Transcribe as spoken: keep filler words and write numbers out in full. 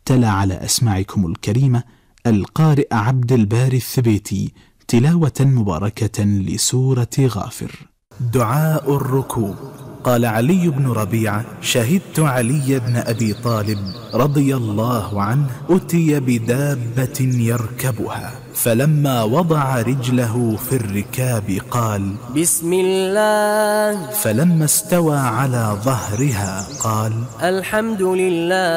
تلا على أسماعكم الكريمة القارئ عبد الباري الثبيتي تلاوة مباركة لسورة غافر. دعاء الركوب. قال علي بن ربيعة: شهدت علي بن أبي طالب رضي الله عنه أتي بدابة يركبها، فلما وضع رجله في الركاب قال: بسم الله. فلما استوى على ظهرها قال: الحمد لله.